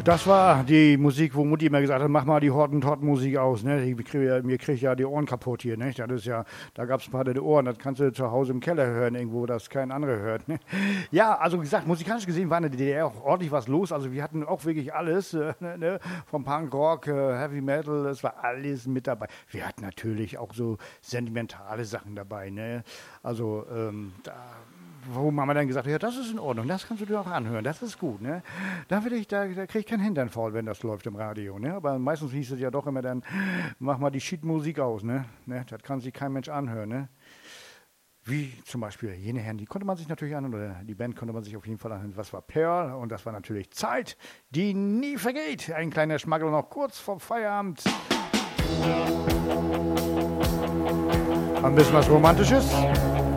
Das war die Musik, wo Mutti immer gesagt hat, mach mal die Hottentott-Musik aus, ne? Mir krieg ja die Ohren kaputt hier, ne? Das ist ja, da gab's ein paar der Ohren, das kannst du zu Hause im Keller hören, irgendwo, das kein anderer hört, ne? Ja, also gesagt, musikalisch gesehen war in der DDR auch ordentlich was los, also wir hatten auch wirklich alles, ne? Vom Punk, Rock, Heavy Metal, das war alles mit dabei. Wir hatten natürlich auch so sentimentale Sachen dabei, ne? Also, wo haben wir dann gesagt, ja, das ist in Ordnung, das kannst du dir auch anhören, das ist gut, ne? Da kriege ich keinen Hintern voll, wenn das läuft im Radio, ne? Aber meistens hieß es ja doch immer dann, mach mal die Shit-Musik aus, ne? Das kann sich kein Mensch anhören, ne? Wie zum Beispiel jene Herren, die konnte man sich natürlich anhören, oder die Band konnte man sich auf jeden Fall anhören. Was war Pearl? Und das war natürlich Zeit, die nie vergeht. Ein kleiner Schmackel noch kurz vor Feierabend. Ein bisschen was Romantisches.